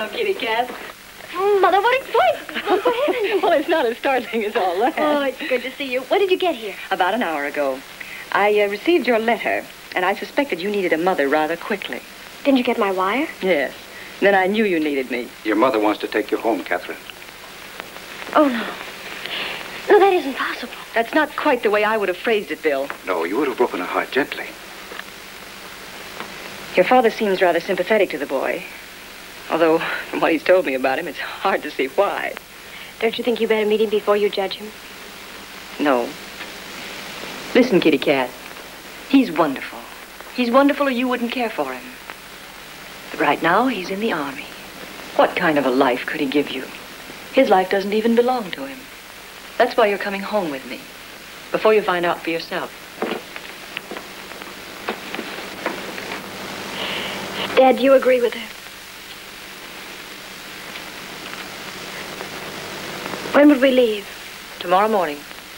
Hello, kitty cat. Mother, what excitement! Well, it's not as startling as all that. Oh, it's good to see you. When did you get here? About an hour ago. I received your letter, and I suspected you needed a mother rather quickly. Didn't you get my wire? Yes. Then I knew you needed me. Your mother wants to take you home, Catherine. Oh, no. No, that isn't possible. That's not quite the way I would have phrased it, Bill. No, you would have broken her heart gently. Your father seems rather sympathetic to the boy. Although, from what he's told me about him, it's hard to see why. Don't you think you better meet him before you judge him? No. Listen, kitty cat. He's wonderful. He's wonderful or you wouldn't care for him. But right now, he's in the army. What kind of a life could he give you? His life doesn't even belong to him. That's why you're coming home with me. Before you find out for yourself. Dad, do you agree with her? When would we leave? Tomorrow morning.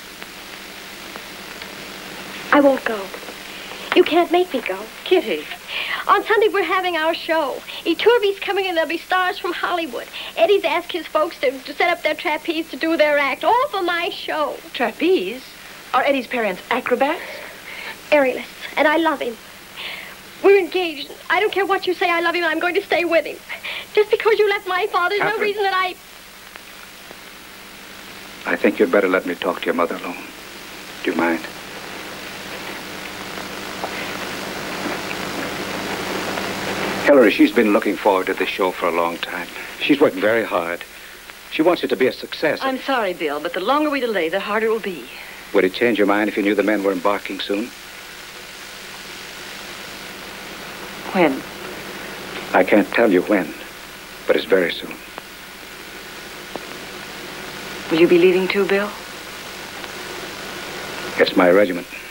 I won't go. You can't make me go. Kitty. On Sunday, we're having our show. Iturbi's coming and there'll be stars from Hollywood. Eddie's asked his folks to set up their trapeze to do their act, all for my show. Trapeze? Are Eddie's parents acrobats? Aerialists, and I love him. We're engaged. I don't care what you say, I love him, and I'm going to stay with him. Just because you left my father, there's no reason that I think you'd better let me talk to your mother alone. Do you mind? Hillary, she's been looking forward to this show for a long time. She's worked very hard. She wants it to be a success. I'm sorry, Bill, but the longer we delay, the harder it will be. Would it change your mind if you knew the men were embarking soon? When? I can't tell you when, but it's very soon. Will you be leaving too, Bill? It's my regiment.